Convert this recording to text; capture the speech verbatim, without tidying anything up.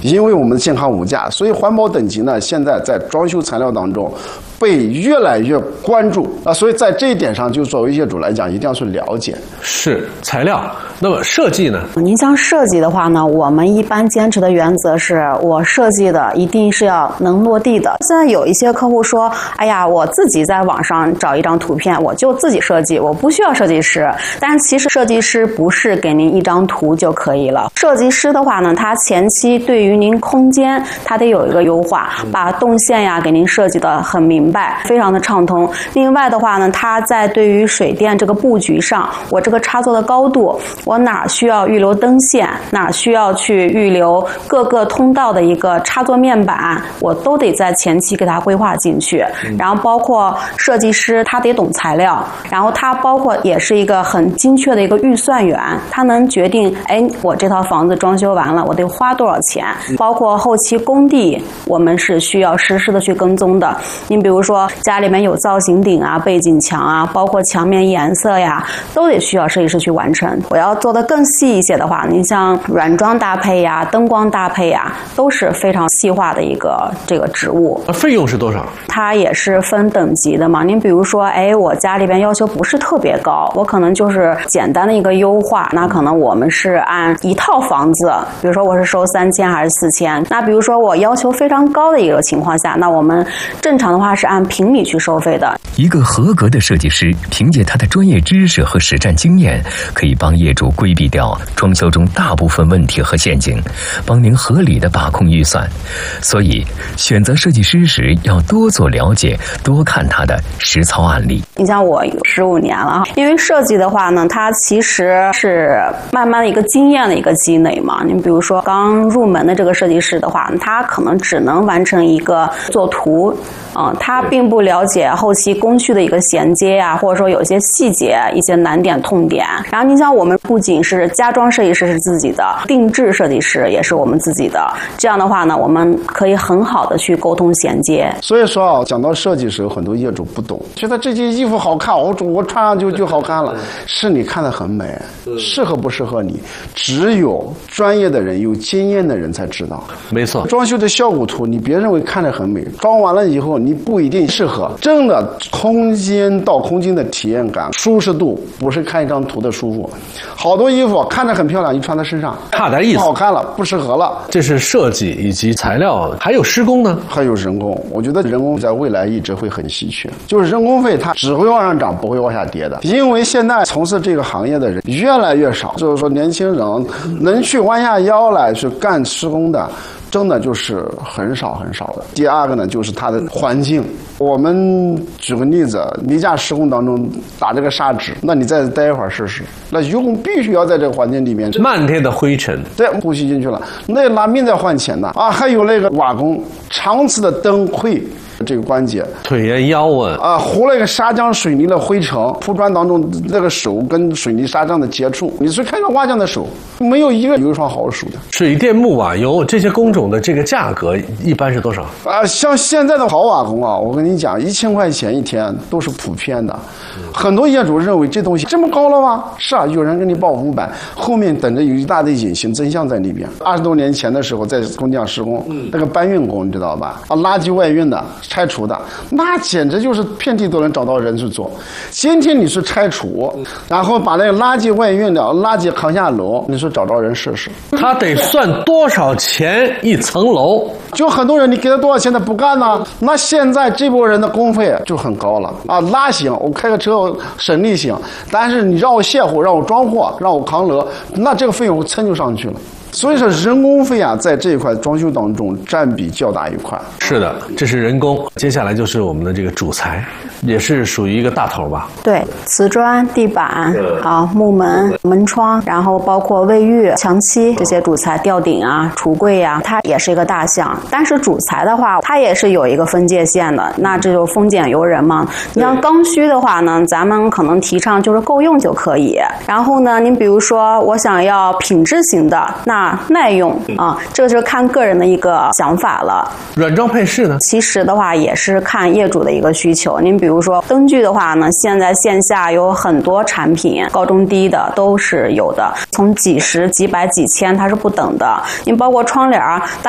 因为我们的健康无价，所以环保等级呢，现在在装修材料当中被越来越关注啊。所以在这一点上，就作为业主来讲，一定要去了解。 是材料，那么设计呢？ 您像设计的话呢，我们一般坚持的原则是我设计的一定是要能落地的。现在有一些客户说，哎呀，我自己在网上找一张图片，我就自己设计，我不需要设计师。但其实设计师不是给您一张图就可以了。设计师的话呢，他前期对于您空间，他得有一个优化，把动线呀给您设计的很明白，非常的畅通。另外的话呢，他在对于水电这个布局上，我这个插座的高度，我哪需要预留灯线，哪需要去预留各个通道的一个插座面板，我都得在前期给他规划进去。然后包括设计师他得懂材料，然后他包括也是一个很精确的一个预算员，他能决定，哎，我这套房子装修完了，我得花多少钱。包括后期工地，我们是需要实时的去跟踪的。您比如说家里面有造型顶啊、背景墙啊，包括墙面颜色呀，都得需要设计师去完成。我要做的更细一些的话，您像软装搭配呀、灯光搭配呀，都是非常细化的一个这个职务。 费用是多少？ 它也是分等级的嘛。您比如说，哎，我家里边要求不是特别高，我可能就是简单的一个优化，那可能我们是按一套房子，比如说我是收三千还是四千。那比如说我要求非常高的一个情况下，那我们正常的话是按平米去收费的。 一个合格的设计师，凭借他的专业知识和实战经验，可以帮业主规避掉装修中大部分问题和陷阱，帮您合理的把控预算。所以，选择设计师时要多做了解，多看他的实操案例。 你像我有十五年了，因为设计的话呢，它其实是慢慢的一个经验的一个积累嘛。你比如说刚入门的这个设计师的话，他可能只能完成一个作图。嗯，他并不了解后期工序的一个衔接呀、啊，或者说有一些细节、一些难点、痛点。然后你像我们不仅是家装设计师是自己的，定制设计师也是我们自己的。这样的话呢，我们可以很好的去沟通衔接。 所以说啊，讲到设计时候，很多业主不懂，觉得这件衣服好看，我我穿上就就好看了，是你看得很美，适合不适合你，只有专业的人、有经验的人才知道。 没错， 装修的效果图，你别认为看着很美，装完了以后。你不一定适合，真的空间到空间的体验感、舒适度，不是看一张图的舒服。好多衣服看着很漂亮，一穿在身上， 差点意思， 不好看了，不适合了。 这是设计以及材料，还有施工呢， 还有人工。我觉得人工在未来一直会很稀缺，就是人工费它只会往上涨，不会往下跌的。因为现在从事这个行业的人越来越少，就是说年轻人能去弯下腰来去干施工的。真的就是很少很少的。第二个呢，就是它的环境。我们举个例子，泥架施工当中打这个砂纸，那你再待一会儿试试，那油工必须要在这个环境里面， 漫天的灰尘， 对，呼吸进去了，那拿命在换钱的啊！还有那个瓦工，长期的蹬会。这个关节、 腿呀、腰啊， 啊，糊了一个砂浆、水泥的灰尘，铺砖当中那个手跟水泥砂浆的接触，你去看看瓦匠的手，没有一个有一双好手的。 水电木瓦油这些工种的这个价格一般是多少？ 啊，像现在的好瓦工啊，我跟你讲，一千块钱一天都是普遍的。嗯、很多业主认为这东西这么高了吗？是啊，有人给你报五百，后面等着有一大堆隐形真相在里边。二十多年前的时候，在工匠施工，嗯、那个搬运工你知道吧？啊，垃圾外运的。拆除的那简直就是遍地都能找到人去做。今天你是拆除，然后把那个垃圾外运的垃圾扛下楼，你说找着人试试， 他得算多少钱一层楼？ 就很多人你给他多少钱他不干呢？那现在这波人的工费就很高了啊！拉行，我开个车省力行，但是你让我卸货、让我装货、让我扛楼，那这个费用蹭就上去了。所以说人工费啊，在这一块装修当中占比较大一块。 是的，这是人工。接下来就是我们的这个主材，也是属于一个大头吧？ 对，瓷砖、地板啊、木门、门窗，然后包括卫浴、墙漆这些主材，吊顶啊、橱柜呀、啊，它也是一个大项。但是主材的话，它也是有一个分界线的，那这就丰俭由人嘛。你像刚需的话呢，咱们可能提倡就是够用就可以。然后呢，您比如说我想要品质型的，那耐用啊，这就是看个人的一个想法了。 软装配饰呢？ 其实的话也是看业主的一个需求。您比如说灯具的话呢，现在线下有很多产品，高中低的都是有的，从几十、几百、几千它是不等的。您包括窗帘，